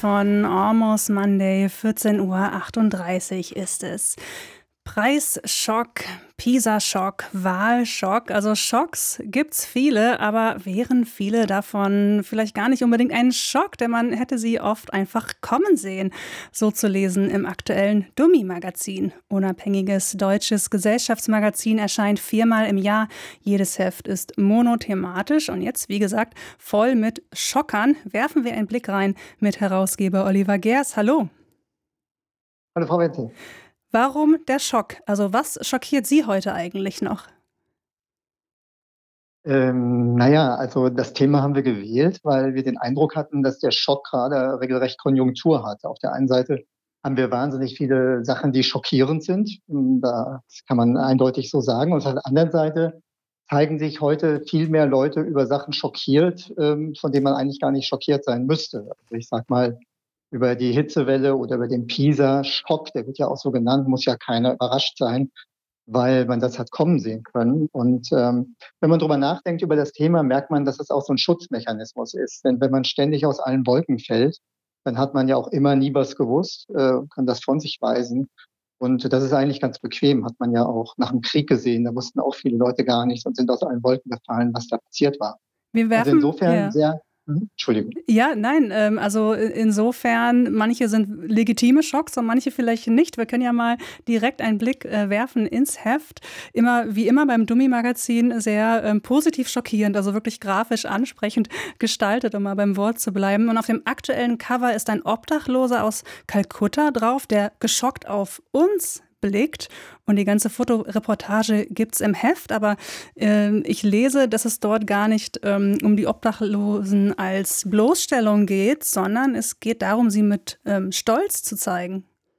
von Almost Monday, 14:38 Uhr ist es. Preisschock, Pisa-Schock, Wahlschock. Also Schocks gibt's viele, aber wären viele davon vielleicht gar nicht unbedingt ein Schock, denn man hätte sie oft einfach kommen sehen. So zu lesen im aktuellen Dummi-Magazin. Unabhängiges deutsches Gesellschaftsmagazin erscheint 4-mal im Jahr. Jedes Heft ist monothematisch und jetzt, wie gesagt, voll mit Schockern. Werfen wir einen Blick rein mit Herausgeber Oliver Gers. Hallo. Hallo Frau Wenzel. Warum der Schock? Also was schockiert Sie heute eigentlich noch? Also das Thema haben wir gewählt, weil wir den Eindruck hatten, dass der Schock gerade regelrecht Konjunktur hat. Auf der einen Seite haben wir wahnsinnig viele Sachen, die schockierend sind. Das kann man eindeutig so sagen. Und auf der anderen Seite zeigen sich heute viel mehr Leute über Sachen schockiert, von denen man eigentlich gar nicht schockiert sein müsste. Also ich sag mal, über die Hitzewelle oder über den Pisa-Schock, der wird ja auch so genannt, muss ja keiner überrascht sein, weil man das hat kommen sehen können. Und wenn man drüber nachdenkt über das Thema, merkt man, dass es auch so ein Schutzmechanismus ist. Denn wenn man ständig aus allen Wolken fällt, dann hat man ja auch immer nie was gewusst, kann das von sich weisen. Und das ist eigentlich ganz bequem, hat man ja auch nach dem Krieg gesehen. Da wussten auch viele Leute gar nichts und sind aus allen Wolken gefallen, was da passiert war. Wir Also werfen insofern ja. sehr, Entschuldigung. Ja, nein, also insofern, manche sind legitime Schocks und manche vielleicht nicht. Wir können ja mal direkt einen Blick werfen ins Heft. Wie immer beim Dummi-Magazin sehr positiv schockierend, also wirklich grafisch ansprechend gestaltet, um mal beim Wort zu bleiben. Und auf dem aktuellen Cover ist ein Obdachloser aus Kalkutta drauf, der geschockt auf uns blickt. Und die ganze Fotoreportage gibt's im Heft, aber ich lese, dass es dort gar nicht um die Obdachlosen als Bloßstellung geht, sondern es geht darum, sie mit Stolz zu zeigen.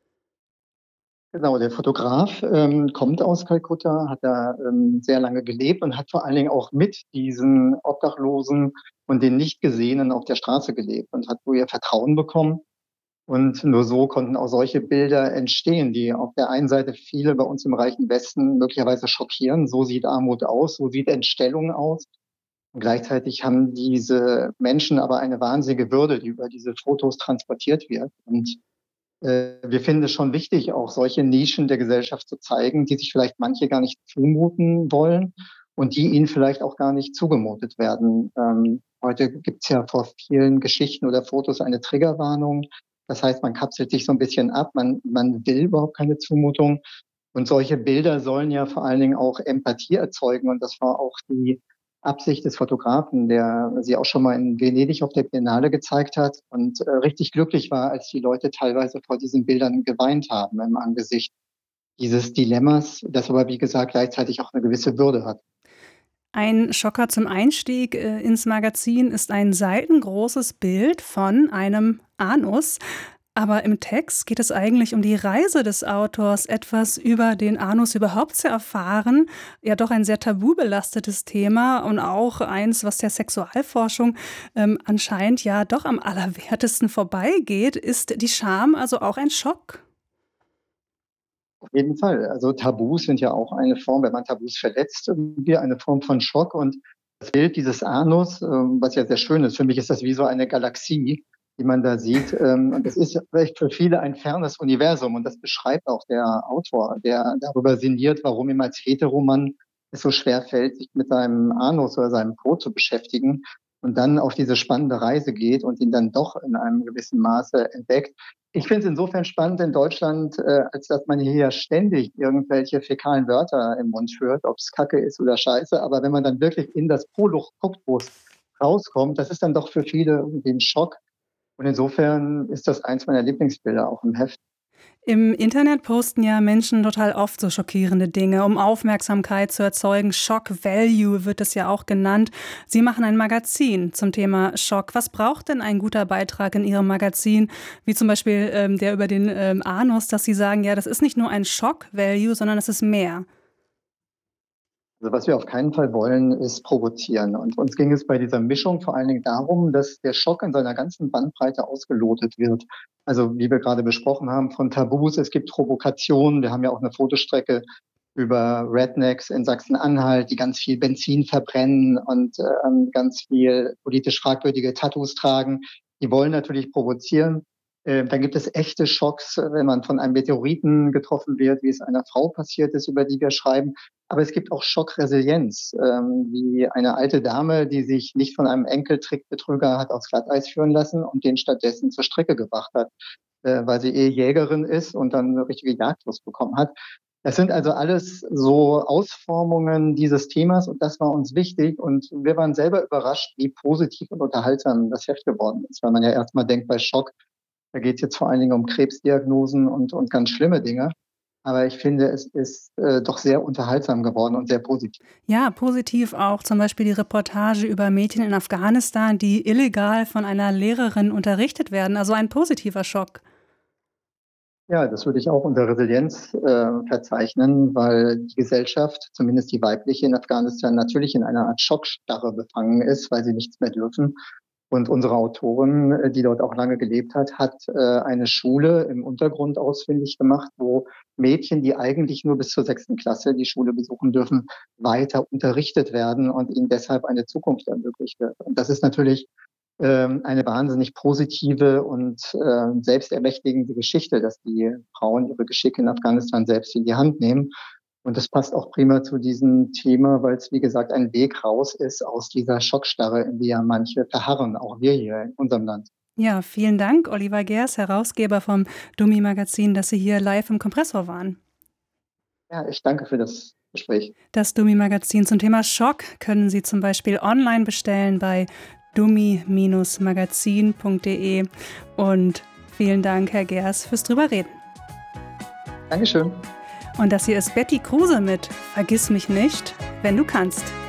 Genau, der Fotograf kommt aus Kalkutta, hat da sehr lange gelebt und hat vor allen Dingen auch mit diesen Obdachlosen und den Nichtgesehenen auf der Straße gelebt und hat so ihr Vertrauen bekommen. Und nur so konnten auch solche Bilder entstehen, die auf der einen Seite viele bei uns im reichen Westen möglicherweise schockieren. So sieht Armut aus, so sieht Entstellung aus. Und gleichzeitig haben diese Menschen aber eine wahnsinnige Würde, die über diese Fotos transportiert wird. Und wir finden es schon wichtig, auch solche Nischen der Gesellschaft zu zeigen, die sich vielleicht manche gar nicht zumuten wollen und die ihnen vielleicht auch gar nicht zugemutet werden. Heute gibt es ja vor vielen Geschichten oder Fotos eine Triggerwarnung. Das heißt, man kapselt sich so ein bisschen ab, man will überhaupt keine Zumutung. Und solche Bilder sollen ja vor allen Dingen auch Empathie erzeugen. Und das war auch die Absicht des Fotografen, der sie auch schon mal in Venedig auf der Biennale gezeigt hat und richtig glücklich war, als die Leute teilweise vor diesen Bildern geweint haben im Angesicht dieses Dilemmas, das aber, wie gesagt, gleichzeitig auch eine gewisse Würde hat. Ein Schocker zum Einstieg ins Magazin ist ein seitengroßes Bild von einem Anus. Aber im Text geht es eigentlich um die Reise des Autors, etwas über den Anus überhaupt zu erfahren. Ja, doch ein sehr tabubelastetes Thema und auch eins, was der Sexualforschung anscheinend ja doch am allerwertesten vorbeigeht. Ist die Scham also auch ein Schock? Auf jeden Fall. Also Tabus sind ja auch eine Form, wenn man Tabus verletzt, irgendwie eine Form von Schock. Und das Bild dieses Anus, was ja sehr schön ist, für mich ist das wie so eine Galaxie, die man da sieht. Und das ist vielleicht für viele ein fernes Universum. Und das beschreibt auch der Autor, der darüber sinniert, warum ihm als Heteromann es so schwer fällt, sich mit seinem Anus oder seinem Po zu beschäftigen und dann auf diese spannende Reise geht und ihn dann doch in einem gewissen Maße entdeckt. Ich finde es insofern spannend in Deutschland, als dass man hier ja ständig irgendwelche fäkalen Wörter im Mund führt, ob es Kacke ist oder Scheiße. Aber wenn man dann wirklich in das Poloch guckt, wo es rauskommt, das ist dann doch für viele irgendwie ein Schock. Und insofern ist das eins meiner Lieblingsbilder auch im Heft. Im Internet posten ja Menschen total oft so schockierende Dinge, um Aufmerksamkeit zu erzeugen. Shock Value wird es ja auch genannt. Sie machen ein Magazin zum Thema Schock. Was braucht denn ein guter Beitrag in Ihrem Magazin? Wie zum Beispiel der über den Anus, dass Sie sagen, ja, das ist nicht nur ein Shock Value, sondern es ist mehr. Also was wir auf keinen Fall wollen, ist provozieren. Und uns ging es bei dieser Mischung vor allen Dingen darum, dass der Schock in seiner ganzen Bandbreite ausgelotet wird. Also wie wir gerade besprochen haben, von Tabus, es gibt Provokationen. Wir haben ja auch eine Fotostrecke über Rednecks in Sachsen-Anhalt, die ganz viel Benzin verbrennen und ganz viel politisch fragwürdige Tattoos tragen. Die wollen natürlich provozieren. Dann gibt es echte Schocks, wenn man von einem Meteoriten getroffen wird, wie es einer Frau passiert ist, über die wir schreiben. Aber es gibt auch Schockresilienz, wie eine alte Dame, die sich nicht von einem Enkeltrickbetrüger hat aufs Glatteis führen lassen und den stattdessen zur Strecke gebracht hat, weil sie Jägerin ist und dann eine richtige Jagdlust bekommen hat. Das sind also alles so Ausformungen dieses Themas und das war uns wichtig und wir waren selber überrascht, wie positiv und unterhaltsam das Heft geworden ist, weil man ja erstmal denkt bei Schock, da geht es jetzt vor allen Dingen um Krebsdiagnosen und ganz schlimme Dinge. Aber ich finde, es ist doch sehr unterhaltsam geworden und sehr positiv. Ja, positiv auch zum Beispiel die Reportage über Mädchen in Afghanistan, die illegal von einer Lehrerin unterrichtet werden. Also ein positiver Schock. Ja, das würde ich auch unter Resilienz verzeichnen, weil die Gesellschaft, zumindest die weibliche in Afghanistan, natürlich in einer Art Schockstarre befangen ist, weil sie nichts mehr dürfen. Und unsere Autorin, die dort auch lange gelebt hat eine Schule im Untergrund ausfindig gemacht, wo Mädchen, die eigentlich nur bis zur 6. Klasse die Schule besuchen dürfen, weiter unterrichtet werden und ihnen deshalb eine Zukunft ermöglicht wird. Und das ist natürlich eine wahnsinnig positive und selbstermächtigende Geschichte, dass die Frauen ihre Geschicke in Afghanistan selbst in die Hand nehmen. Und das passt auch prima zu diesem Thema, weil es, wie gesagt, ein Weg raus ist aus dieser Schockstarre, in die ja manche verharren, auch wir hier in unserem Land. Ja, vielen Dank, Oliver Gers, Herausgeber vom Dummi-Magazin, dass Sie hier live im Kompressor waren. Ja, ich danke für das Gespräch. Das Dummi-Magazin zum Thema Schock können Sie zum Beispiel online bestellen bei dummi-magazin.de. Und vielen Dank, Herr Gers, fürs drüber reden. Dankeschön. Und das hier ist Betty Kruse mit Vergiss mich nicht, wenn du kannst.